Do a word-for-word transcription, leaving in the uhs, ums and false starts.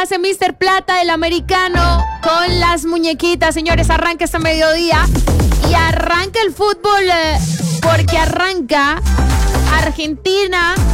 hace míster Plata, el americano, con las muñequitas. Señores, arranca este mediodía y arranca el fútbol eh, porque arranca Argentina